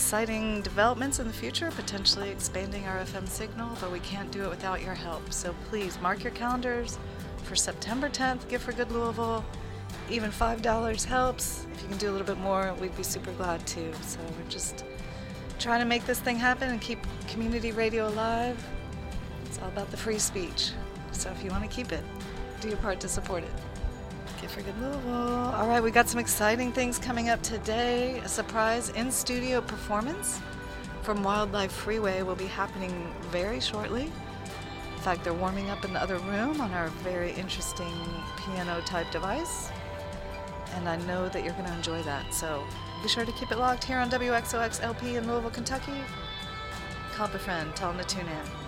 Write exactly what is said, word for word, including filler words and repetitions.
exciting developments in the future, potentially expanding our F M signal, but we can't do it without your help. So please mark your calendars for September tenth, Gift for Good Louisville. Even five dollars helps. If you can do a little bit more, we'd be super glad to. So we're just trying to make this thing happen and keep community radio alive. It's all about the free speech. So if you want to keep it, do your part to support it. Gift for Good Louisville. All right, we got some exciting things coming up today. A surprise in-studio performance from Wildlife Freeway will be happening very shortly. In fact, they're warming up in the other room on our very interesting piano-type device. And I know that you're going to enjoy that. So be sure to keep it locked here on W X O X L P in Louisville, Kentucky. Call up a friend. Tell them to tune in.